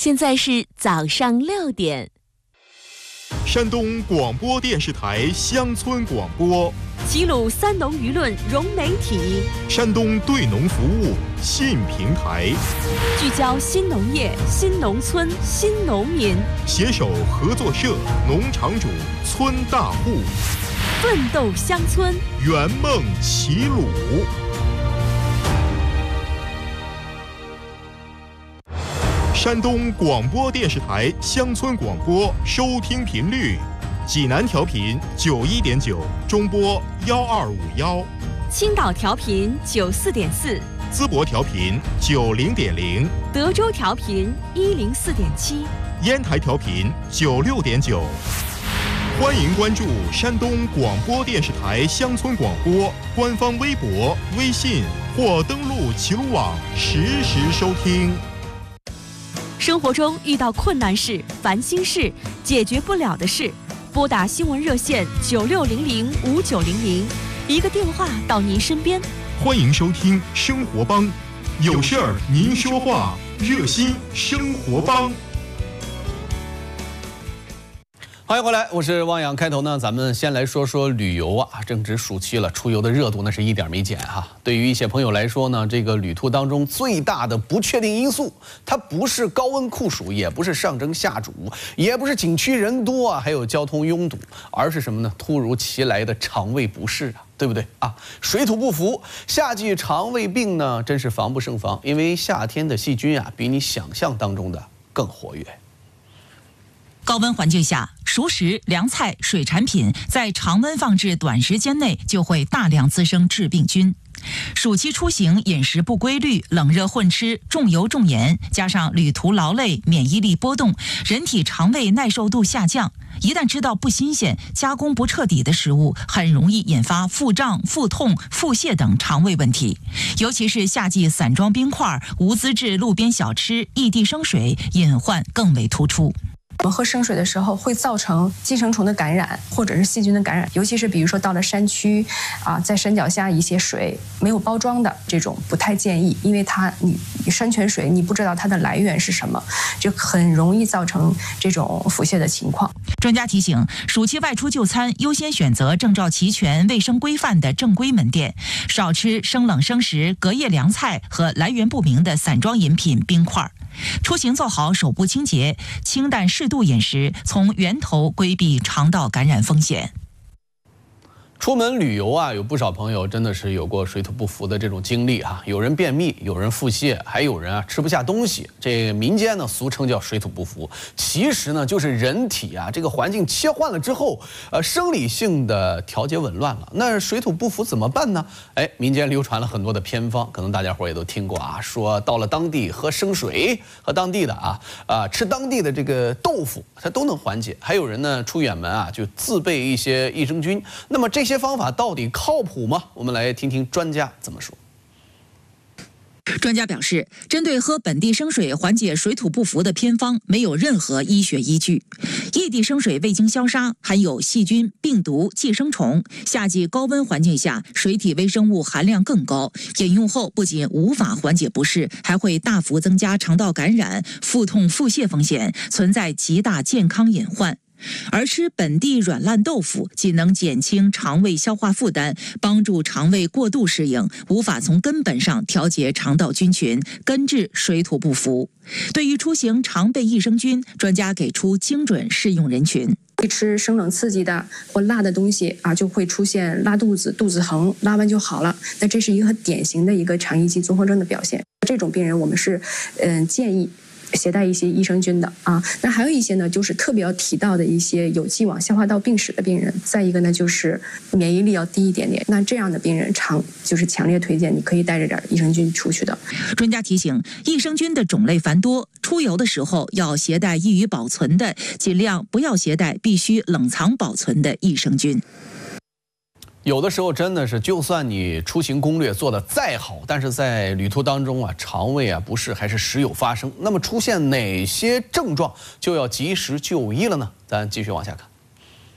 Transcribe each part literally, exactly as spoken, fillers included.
现在是早上六点。 山东广播电视台乡村广播， 齐鲁三农舆论融媒体， 山东对农服务新平台， 聚焦新农业、新农村、新农民， 携手合作社、农场主、村大户， 奋斗乡村， 圆梦齐鲁。山东广播电视台乡村广播收听频率：济南调频九一点九，中波幺二五幺； 青岛调频九四点四， 淄博调频九零点零， 德州调频一零四点七， 烟台调频九六点九。欢迎关注山东广播电视台乡村广播官方微博、微信或登录齐鲁网实时收听。 生活中遇到困难事、烦心事、解决不了的事，拨打新闻热线九六零零五九零零，一个电话到您身边。 欢迎收听生活帮，有事儿您说话，热心生活帮。 欢迎回来，我是汪洋。开头呢，咱们先来说说旅游啊，正值暑期了，出游的热度那是一点没减哈。对于一些朋友来说呢，这个旅途当中最大的不确定因素，它不是高温酷暑，也不是上蒸下煮，也不是景区人多啊，还有交通拥堵，而是什么呢？突如其来的肠胃不适啊，对不对啊？水土不服，夏季肠胃病呢，真是防不胜防，因为夏天的细菌啊，比你想象当中的更活跃。 高温环境下，熟食、凉菜、水产品在常温放置短时间内就会大量滋生致病菌。暑期出行饮食不规律、冷热混吃、重油重盐，加上旅途劳累、免疫力波动，人体肠胃耐受度下降。一旦吃到不新鲜、加工不彻底的食物，很容易引发腹胀、腹痛、腹泻等肠胃问题。尤其是夏季散装冰块、无资质路边小吃、异地生水，隐患更为突出。 我们喝生水的时候会造成寄生虫的感染，或者是细菌的感染，尤其是比如说到了山区啊，在山脚下一些水没有包装的这种不太建议，因为它你山泉水你不知道它的来源是什么，就很容易造成这种腹泻的情况。 专家提醒，暑期外出就餐优先选择证照齐全、卫生规范的正规门店，少吃生冷生食、隔夜凉菜和来源不明的散装饮品、冰块。出行做好手部清洁，清淡适度饮食，从源头规避肠道感染风险。 出门旅游啊，有不少朋友真的是有过水土不服的这种经历啊，有人便秘，有人腹泻，还有人啊吃不下东西。这民间呢俗称叫水土不服，其实呢就是人体啊这个环境切换了之后，呃生理性的调节紊乱了。那水土不服怎么办呢？哎，民间流传了很多的偏方，可能大家伙也都听过啊，说到了当地喝生水，喝当地的啊啊吃当地的这个豆腐，它都能缓解。还有人呢出远门啊就自备一些益生菌。那么这些方法到底靠谱吗？我们来听听专家怎么说。 专家表示，针对喝本地生水缓解水土不服的偏方没有任何医学依据。异地生水未经消杀，含有细菌、病毒、寄生虫，夏季高温环境下水体微生物含量更高，饮用后不仅无法缓解不适，还会大幅增加肠道感染、腹痛、腹泻风险，存在极大健康隐患。而吃本地软烂豆腐既能减轻肠胃消化负担，帮助肠胃过度适应，无法从根本上调节肠道菌群，根治水土不服。对于出行常备益生菌，专家给出精准适用人群。 吃生冷刺激的或辣的东西啊，就会出现拉肚子、肚子疼，拉完就好了。那这是一个很典型的一个肠易激综合症的表现。这种病人我们是嗯、呃、建议携带一些益生菌的啊，那还有一些呢，就是特别要提到的一些有既往消化道病史的病人，再一个呢就是免疫力要低一点点，那这样的病人常就是强烈推荐你可以带着点益生菌出去的。 专家提醒，益生菌的种类繁多，出游的时候要携带易于保存的，尽量不要携带必须冷藏保存的益生菌。 有的时候真的是，就算你出行攻略做得再好，但是在旅途当中啊，肠胃啊不适还是时有发生。那么出现哪些症状就要及时就医了呢？咱继续往下看。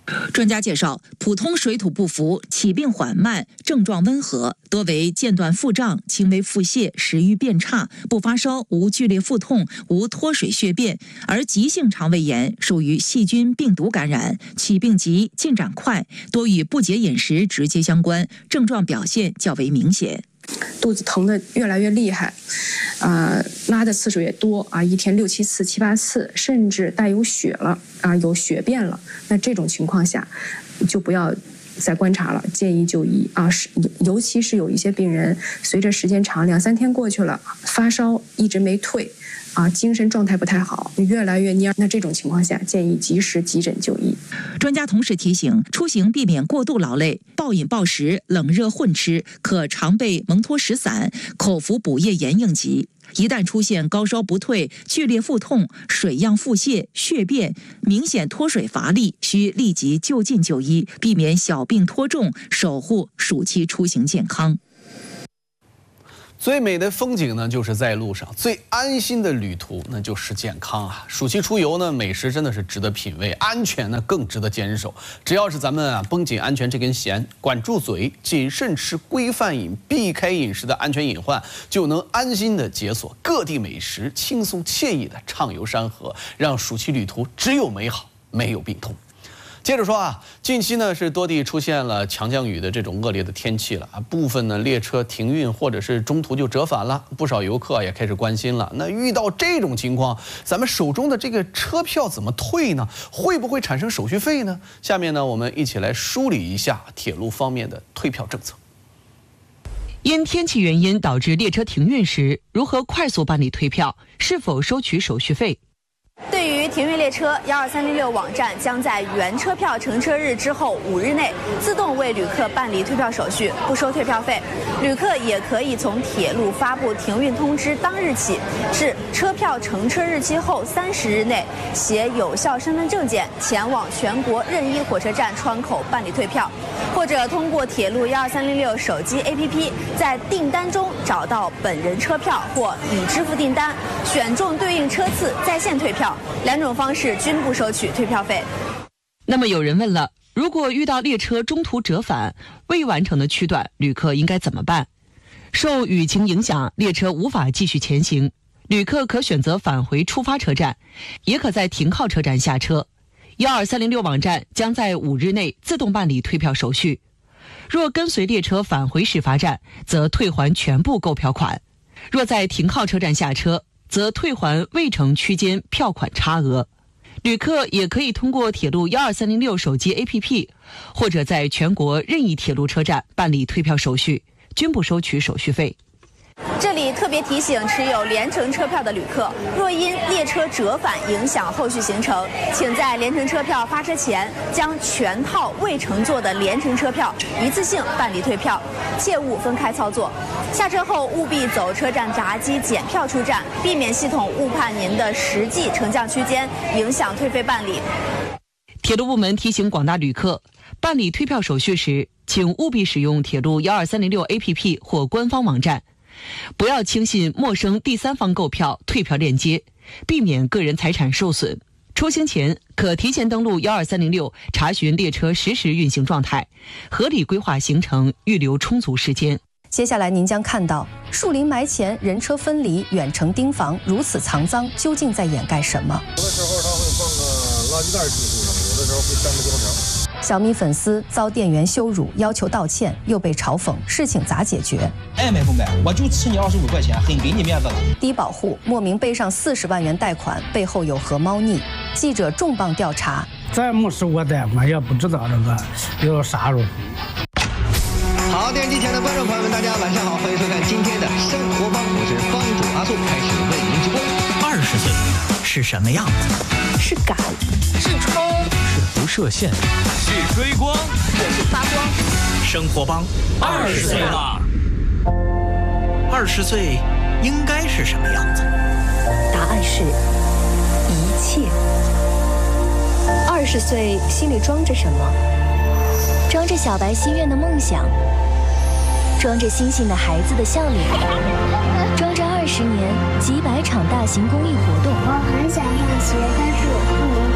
专家介绍，普通水土不服起病缓慢，症状温和，多为间断腹胀、轻微腹泻、食欲变差，不发烧，无剧烈腹痛，无脱水血便；而急性肠胃炎属于细菌、病毒感染，起病急，进展快，多与不节饮食直接相关，症状表现较为明显。 肚子疼得越来越厉害，啊、呃，拉的次数也多啊，一天六七次、七八次，甚至带有血了啊，有血便了。那这种情况下，就不要再观察了，建议就医啊。是，尤其是有一些病人，随着时间长，两三天过去了，发烧一直没退。啊，精神状态不太好，越来越蔫。那这种情况下，建议及时急诊就医。 专家同时提醒，出行避免过度劳累，暴饮暴食、冷热混吃，可常备蒙脱石散，口服补液盐应急。一旦出现高烧不退、剧烈腹痛、水样腹泻、血便、明显脱水乏力，需立即就近就医，避免小病拖重，守护暑期出行健康。 最美的风景呢，就是在路上；最安心的旅途，那就是健康啊！暑期出游呢，美食真的是值得品味，安全呢更值得坚守。只要是咱们啊绷紧安全这根弦，管住嘴，谨慎吃，规范饮，避开饮食的安全隐患，就能安心的解锁各地美食，轻松惬意的畅游山河，让暑期旅途只有美好，没有病痛。接着说啊，近期呢是多地出现了强降雨的这种恶劣的天气了啊，部分呢列车停运或者是中途就折返了，不少游客也开始关心了。那遇到这种情况，咱们手中的这个车票怎么退呢？会不会产生手续费呢？下面呢，我们一起来梳理一下铁路方面的退票政策。 因天气原因导致列车停运时，如何快速办理退票？是否收取手续费？ 对于停运列车，幺二三零六网站将在原车票乘车日之后五日内自动为旅客办理退票手续，不收退票费。旅客也可以从铁路发布停运通知当日起至车票乘车日期后三十日内，携有效身份证件前往全国任意火车站窗口办理退票，或者通过铁路幺二三零六手机 A P P 在订单中找到本人车票或已支付订单，选中对应车次在线退票。两种方式均不收取退票费。 那么有人问了，如果遇到列车中途折返未完成的区段，旅客应该怎么办？受雨情影响，列车无法继续前行，旅客可选择返回出发车站，也可在停靠车站下车。幺二三零六网站将在五日内自动办理退票手续。若跟随列车返回始发站，则退还全部购票款；若在停靠车站下车，则退还未乘区间票款差额。旅客也可以通过铁路幺二三零六手机 A P P， 或者在全国任意铁路车站办理退票手续，均不收取手续费。 这里特别提醒持有联程车票的旅客，若因列车折返影响后续行程，请在联程车票发车前将全套未乘坐的联程车票一次性办理退票，切勿分开操作。下车后务必走车站闸机检票出站，避免系统误判您的实际乘降区间，影响退费办理。 铁路部门提醒广大旅客，办理退票手续时，请务必使用铁路幺二三零六 A P P 或官方网站。不要轻信陌生第三方购票、退票链接，避免个人财产受损。出行前可提前登录幺二三零六，查询列车实时运行状态，合理规划行程，预留充足时间。 接下来您将看到树林埋前，人车分离，远程盯防，如此藏赃，究竟在掩盖什么？ 有的时候他会放个垃圾袋系数上，有的时候会粘个标条。 小米粉丝遭店员羞辱，要求道歉，又被嘲讽，事情咋解决？ 爱买不买，我就吃你二十五块钱，很给你面子了。 低保户莫名背上四十万元贷款，背后有何猫腻？记者重磅调查。 咱没收过贷款，也不知道这个有啥入。 好，电视机前的观众朋友们，大家晚上好，欢迎收看今天的生活帮，我是帮主阿素，开始为您直播。 二十岁是什么样子？ 是赶，是冲， 是不设限， 是追光， 也是发光。 生活帮二十岁了，二十岁应该是什么样子？ 答案是一切。二十岁心里装着什么？装着小白心愿的梦想，装着星星的孩子的笑脸，装着二十年几百场大型公益活动。 我很想上学，但是我不能走路。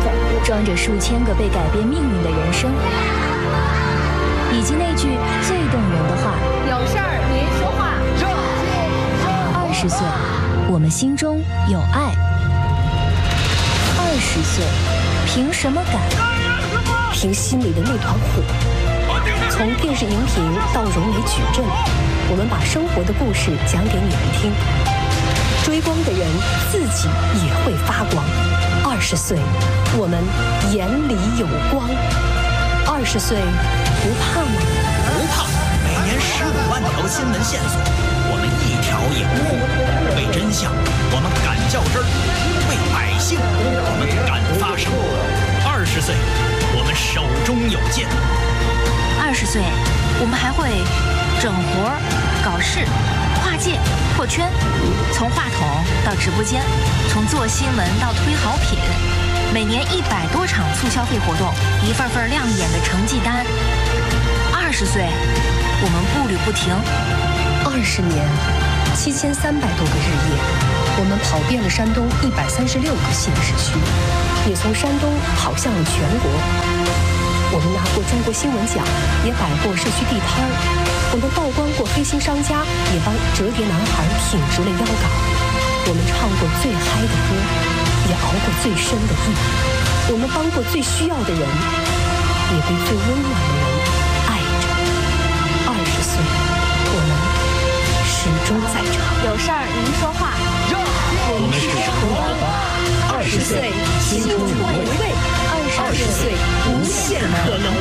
装着数千个被改变命运的人生，以及那句最动人的话： 有事儿您说话。 二十岁，我们心中有爱。二十岁，凭什么敢？ 凭心里的那团火。从电视荧屏到融媒矩阵，我们把生活的故事讲给你们听。追光的人自己也会发光。二十岁，我们眼里有光。二十岁，不怕吗？ 不怕。每年十五万条新闻线索，我们一条也不误。为真相，我们敢较真儿；为百姓，我们敢发声。二十岁，我们手中有剑。 二十岁，我们还会整活、搞事、跨界、破圈，从话筒到直播间，从做新闻到推好品，每年一百多场促消费活动，一份份亮眼的成绩单。二十岁，我们步履不停。 二十年，七千三百多个日夜，我们跑遍了山东一百三十六个县市区，也从山东跑向了全国。我们拿过中国新闻奖，也摆过社区地摊儿；我们曝光过黑心商家，也帮折叠男孩挺直了腰杆；我们唱过最嗨的歌，也熬过最深的夜；我们帮过最需要的人，也被最温暖的人爱着。二十岁，我们始终在场。 有事儿您说话。 我们是承担。二十岁，青春回味。二十岁，无限可能。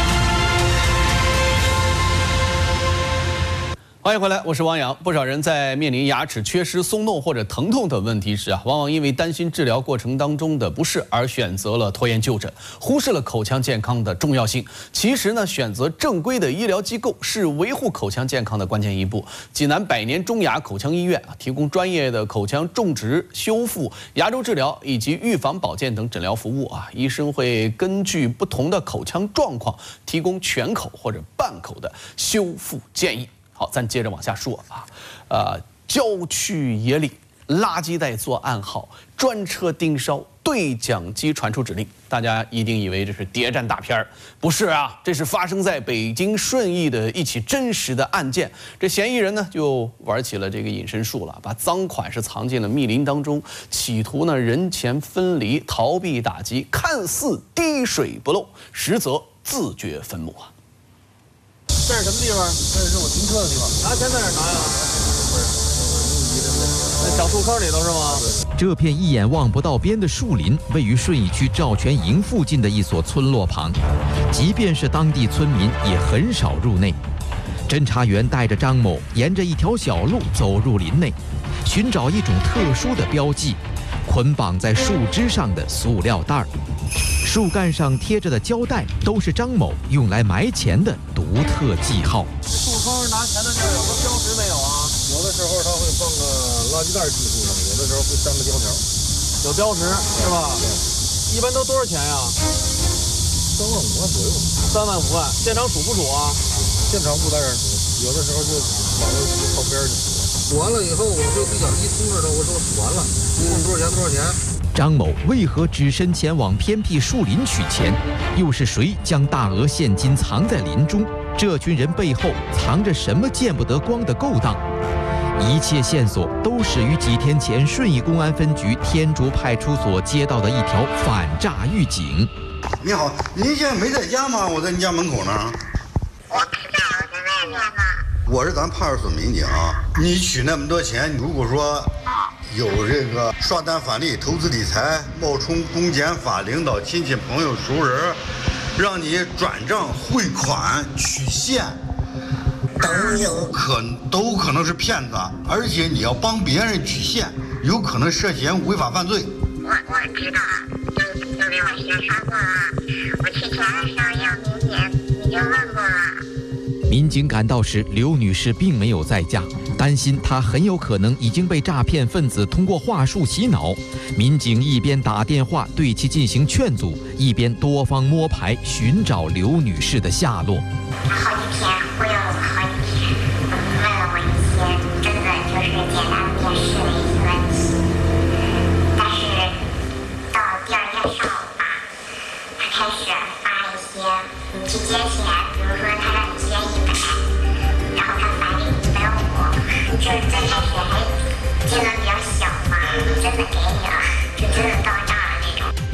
欢迎回来，我是王洋。不少人在面临牙齿缺失、松动或者疼痛等问题时啊，往往因为担心治疗过程当中的不适而选择了拖延就诊，忽视了口腔健康的重要性。其实呢，选择正规的医疗机构是维护口腔健康的关键一步。济南百年中牙口腔医院啊，提供专业的口腔种植、修复、牙周治疗以及预防保健等诊疗服务啊。医生会根据不同的口腔状况，提供全口或者半口的修复建议。好，咱接着往下说啊，呃，郊区野里垃圾袋做暗号，专车盯梢，对讲机传出指令，大家一定以为这是谍战大片儿，不是啊，这是发生在北京顺义的一起真实的案件。这嫌疑人呢就玩起了这个隐身术了，把赃款是藏进了密林当中，企图呢人前分离，逃避打击，看似滴水不漏，实则自掘坟墓啊。 这是什么地方？这是我停车的地方。拿钱在哪拿呀？ 那小树坑里头是吗？ 这片一眼望不到边的树林，位于顺义区赵全营附近的一所村落旁。即便是当地村民，也很少入内。侦查员带着张某沿着一条小路走入林内，寻找一种特殊的标记——捆绑在树枝上的塑料袋儿。树干上贴着的胶带都是张某用来埋钱的独特记号。 树坑拿钱的地儿有个标识没有啊？有的时候他会放个垃圾袋系树上，有的时候会粘个胶条， 有标识是吧？一般都多少钱呀？ 三万五万左右。 三万五万，现场数不数啊？ 现场不在这儿数，有的时候就往那靠边去数。数完了以后，我就对讲机通知他，我说数完了，一共多少钱多少钱。 张某为何只身前往偏僻树林取钱？又是谁将大额现金藏在林中？这群人背后藏着什么见不得光的勾当？一切线索都始于几天前顺义公安分局天竺派出所接到的一条反诈预警。 你好，您现在没在家吗？我在你家门口呢。 我不在，我在外面呢。 我是咱派出所民警，你取那么多钱，如果说有这个刷单返利、投资理财、冒充公检法领导、亲戚朋友熟人，让你转账汇款取现， 都有可都可能是骗子，而且你要帮别人取现，有可能涉嫌违法犯罪。 我我知道，就就给我宣传过了。我取钱的时候要明显你就问过了。 民警赶到时，刘女士并没有在家，担心她很有可能已经被诈骗分子通过话术洗脑。民警一边打电话对其进行劝阻，一边多方摸排寻找刘女士的下落。 好几天，忽悠了我好几天，问了我一些真的就是简单的面试的一些问题，但是到第二天上午吧，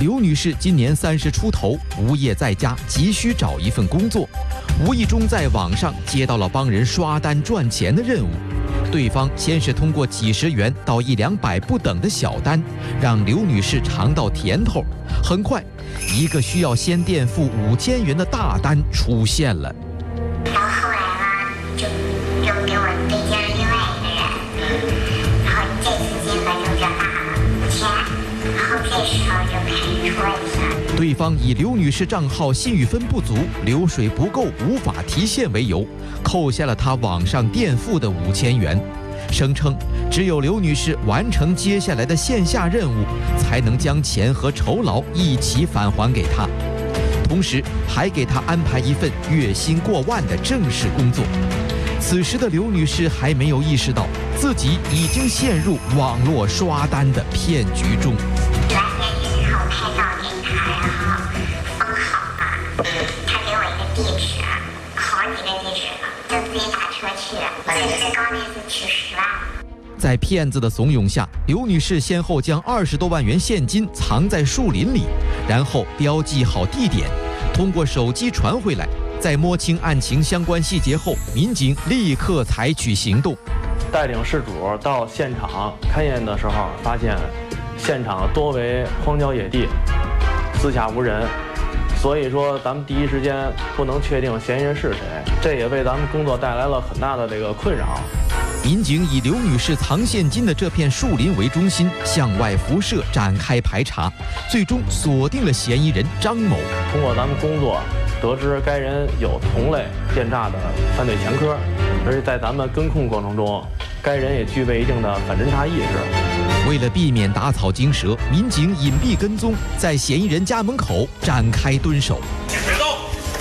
刘女士今年三十出头，无业在家，急需找一份工作，无意中在网上接到了帮人刷单赚钱的任务。对方先是通过几十元到一两百不等的小单，让刘女士尝到甜头。很快，一个需要先垫付五千元的大单出现了。 到后来呢，就又给我对接了另外一个人，然后这次金额就比较大了，五千，然后这时候就开始出问题了。 对方以刘女士账号信誉分不足、流水不够、无法提现为由，扣下了她网上垫付的五千元，声称只有刘女士完成接下来的线下任务，才能将钱和酬劳一起返还给她，同时还给她安排一份月薪过万的正式工作。此时的刘女士还没有意识到自己已经陷入网络刷单的骗局中。 拍照给他，然后封好了。他给我一个地址，好几个地址了，就自己打车去。我记得最高那次取十万。 在骗子的怂恿下，刘女士先后将二十多万元现金藏在树林里，然后标记好地点，通过手机传回来。在摸清案情相关细节后，民警立刻采取行动， 带领事主到现场勘验的时候，发现现场多为荒郊野地，四下无人，所以说咱们第一时间不能确定嫌疑人是谁，这也为咱们工作带来了很大的这个困扰。 民警以刘女士藏现金的这片树林为中心，向外辐射展开排查，最终锁定了嫌疑人张某。 通过咱们工作得知该人有同类电诈的犯罪前科，而且在咱们跟控过程中，该人也具备一定的反侦查意识。 为了避免打草惊蛇，民警隐蔽跟踪，在嫌疑人家门口展开蹲守。 别动！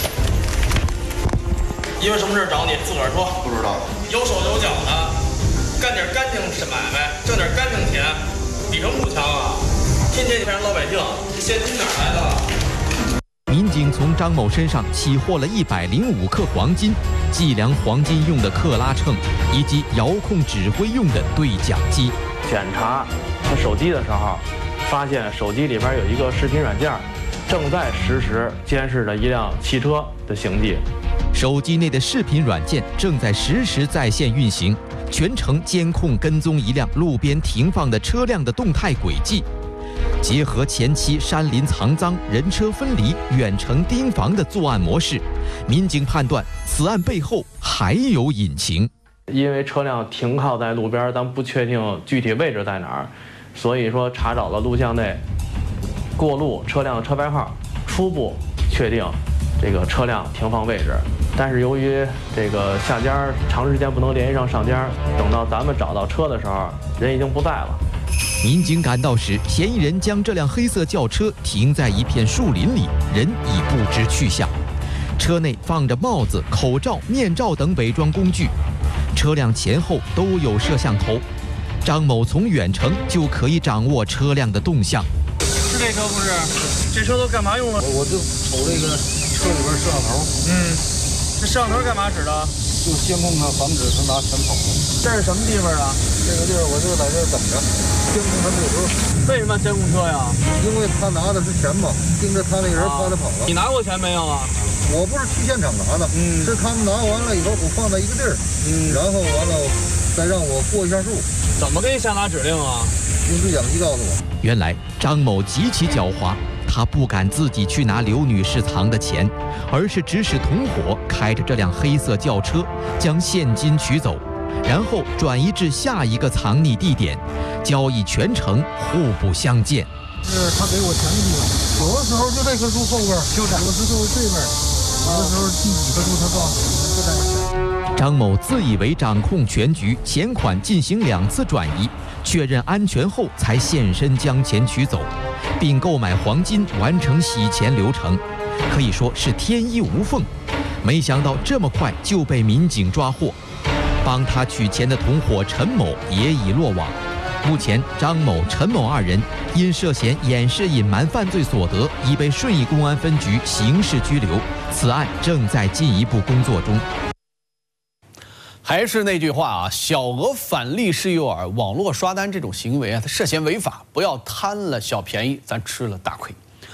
因为什么事找你？自个儿说。 不知道。 有手有脚的，干点干净买卖，挣点干净钱，比什么不强啊？天天骗人老百姓，现金哪来的？ 民警从张某身上起获了一百零五克黄金、计量黄金用的克拉秤以及遥控指挥用的对讲机。 检查他手机的时候，发现手机里边有一个视频软件，正在实时监视着一辆汽车的行迹。 手机内的视频软件正在实时在线运行，全程监控跟踪一辆路边停放的车辆的动态轨迹。结合前期山林藏赃、人车分离、远程盯防的作案模式，民警判断此案背后还有隐情。 因为车辆停靠在路边，咱不确定具体位置在哪儿，所以说查找了录像内过路车辆的车牌号，初步确定这个车辆停放位置。但是由于这个下家长时间不能联系上上家，等到咱们找到车的时候，人已经不在了。 民警赶到时，嫌疑人将这辆黑色轿车停在一片树林里，人已不知去向。车内放着帽子、口罩、面罩等伪装工具，车辆前后都有摄像头。张某从远程就可以掌握车辆的动向。 是这车不是？这车都干嘛用了？ 我就瞅这个车里边摄像头。 嗯，这摄像头干嘛使的？ 就监控他，防止他拿钱跑。 这是什么地方啊？ 这个地儿我就在这儿等着，监控他这个车。 为什么监控车呀？ 因为他拿的是钱嘛，盯着他那个人怕他跑了。 你拿过钱没有啊？ 我不是去现场拿的，嗯，是他们拿完了以后，我放在一个地儿，嗯，然后完了再让我过一下数。 怎么给你下达指令啊？ 用对讲机告诉我。 原来张某极其狡猾，他不敢自己去拿刘女士藏的钱，而是指使同伙开着这辆黑色轿车将现金取走，然后转移至下一个藏匿地点，交易全程互不相见。 是他给我钱的地方，有的时候就这棵树后边，有的时候对面，有的时候第几棵树他告诉我就在那。 张某自以为掌控全局，钱款进行两次转移，确认安全后才现身将钱取走，并购买黄金完成洗钱流程，可以说是天衣无缝。没想到这么快就被民警抓获，帮他取钱的同伙陈某也已落网。目前，张某、陈某二人因涉嫌掩饰隐瞒犯罪所得，已被顺义公安分局刑事拘留。此案正在进一步工作中。 还是那句话啊，小额返利是诱饵，网络刷单这种行为啊，它涉嫌违法，不要贪了小便宜，咱吃了大亏。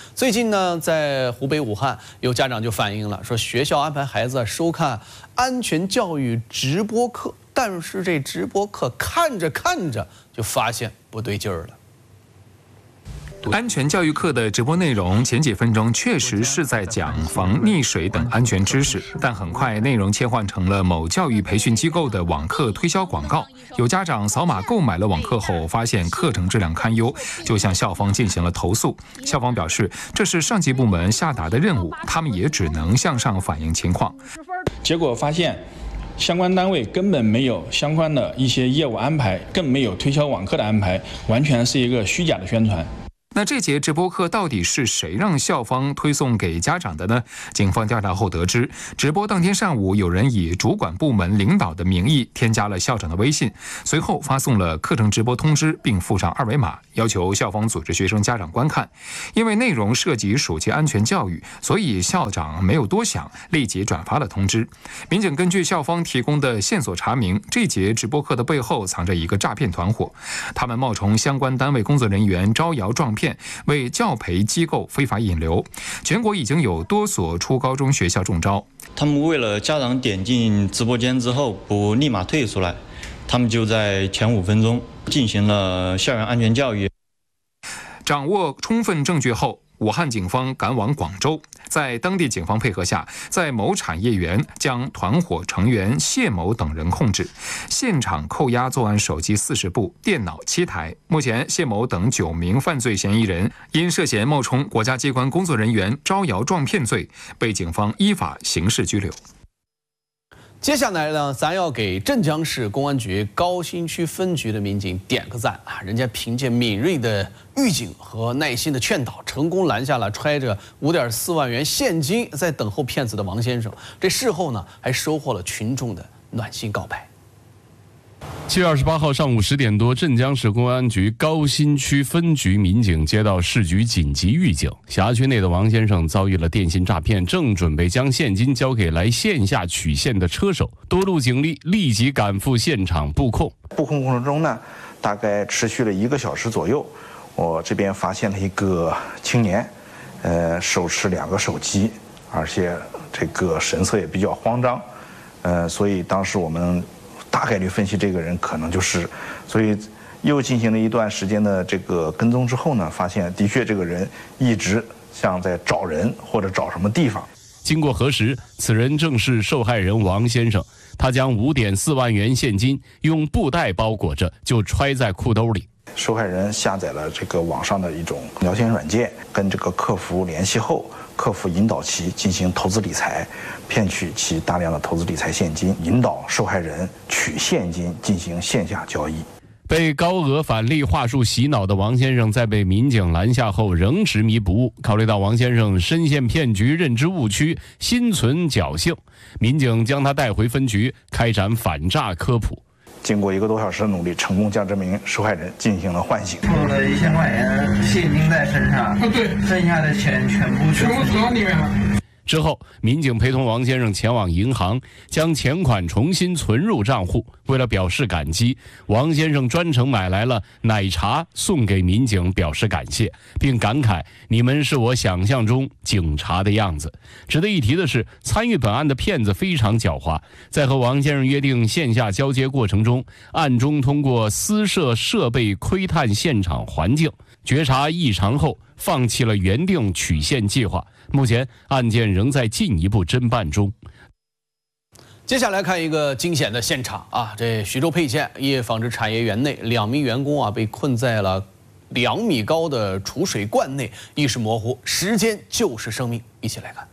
最近呢，在湖北武汉，有家长就反映了，说学校安排孩子收看安全教育直播课，但是这直播课看着看着就发现不对劲儿了。 安全教育课的直播内容前几分钟确实是在讲防溺水等安全知识，但很快内容切换成了某教育培训机构的网课推销广告。有家长扫码购买了网课后，发现课程质量堪忧，就向校方进行了投诉。校方表示，这是上级部门下达的任务，他们也只能向上反映情况。 结果发现，相关单位根本没有相关的一些业务安排，更没有推销网课的安排，完全是一个虚假的宣传。 那这节直播课到底是谁让校方推送给家长的呢？警方调查后得知，直播当天上午有人以主管部门领导的名义添加了校长的微信，随后发送了课程直播通知，并附上二维码，要求校方组织学生家长观看。因为内容涉及暑期安全教育，所以校长没有多想，立即转发了通知。民警根据校方提供的线索查明，这节直播课的背后藏着一个诈骗团伙，他们冒充相关单位工作人员招摇撞骗，为教培机构非法引流。全国已经有多所初高中学校中招。 他们为了家长点进直播间之后不立马退出来，他们就在前五分钟进行了校园安全教育。 掌握充分证据后，武汉警方赶往广州，在当地警方配合下，在某产业园将团伙成员谢某等人控制，现场扣押作案手机四十部、电脑七台。目前，谢某等九名犯罪嫌疑人因涉嫌冒充国家机关工作人员招摇撞骗罪，被警方依法刑事拘留。 接下来呢，咱要给镇江市公安局高新区分局的民警点个赞啊！人家凭借敏锐的预警和耐心的劝导，成功拦下了揣着五点四万元现金在等候骗子的王先生。这事后呢，还收获了群众的暖心告白。 七月二十八号上午十点多，镇江市公安局高新区分局民警接到市局紧急预警，辖区内的王先生遭遇了电信诈骗，正准备将现金交给来线下取现的车手。多路警力立即赶赴现场布控。 布控过程中呢，大概持续了一个小时左右，我这边发现了一个青年，呃，手持两个手机，而且这个神色也比较慌张，呃，所以当时我们大概率分析这个人可能就是，所以又进行了一段时间的这个跟踪之后呢，发现的确这个人一直像在找人或者找什么地方。 经过核实，此人正是受害人王先生，他将五点四万元现金用布袋包裹着，就揣在裤兜里。 受害人下载了这个网上的一种聊天软件，跟这个客服联系后，客服引导其进行投资理财，骗取其大量的投资理财现金，引导受害人取现金进行线下交易。 被高额返利话术洗脑的王先生，在被民警拦下后仍执迷不悟。考虑到王先生深陷骗局、认知误区、心存侥幸，民警将他带回分局开展反诈科普。 经过一个多小时的努力，成功将这名受害人进行了唤醒。 付了一千块钱现金在身上，对，剩下的钱全部全部存到里面了。 之后，民警陪同王先生前往银行，将钱款重新存入账户。为了表示感激，王先生专程买来了奶茶送给民警表示感谢，并感慨：“你们是我想象中警察的样子。”值得一提的是，参与本案的骗子非常狡猾，在和王先生约定线下交接过程中，暗中通过私设设备窥探现场环境，觉察异常后，放弃了原定取现计划。目前案件仍在进一步侦办中。 接下来看一个惊险的现场啊！这徐州沛县业纺织产业园内，两名员工啊被困在了两米高的储水罐内，意识模糊，时间就是生命。一起来看。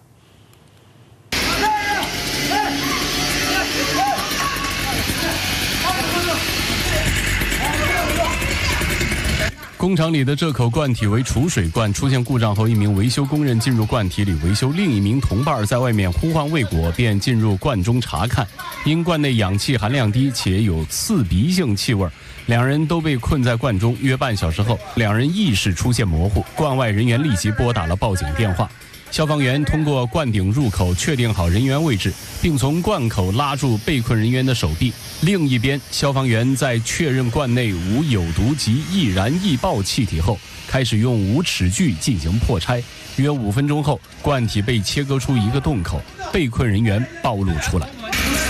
工厂里的这口罐体为储水罐，出现故障后，一名维修工人进入罐体里维修，另一名同伴在外面呼唤未果，便进入罐中查看。因罐内氧气含量低且有刺鼻性气味，两人都被困在罐中。约半小时后，两人意识出现模糊，罐外人员立即拨打了报警电话。 消防员通过灌顶入口确定好人员位置，并从灌口拉住被困人员的手臂。另一边，消防员在确认罐内无有毒及易燃易爆气体后，开始用无齿锯进行破拆。约五分钟后，罐体被切割出一个洞口，被困人员暴露出来。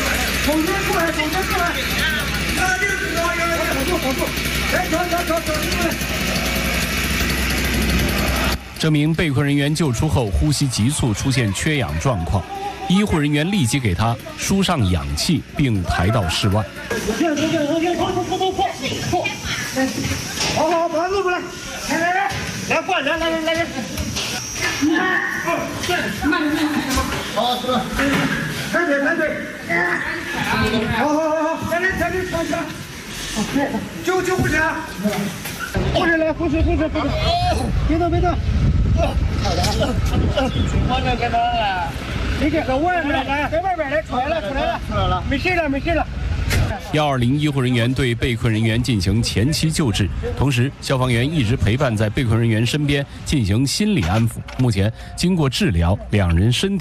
这名被困人员救出后，呼吸急促，出现缺氧状况。医护人员立即给他输上氧气，并抬到室外。 好好，把他露出来！来来来，来过来，来来来来。慢点，慢点，好，走，排队排队。好好好好，来来来来，上上。救救护车！护士来，护士护士护士，别动别动。我这给他了，你这搁外面来，在外边来，出来了出来了，出来了，没事了没事了。 幺二零医护人员对被困人员进行前期救治，同时消防员一直陪伴在被困人员身边进行心理安抚。目前经过治疗，两人身体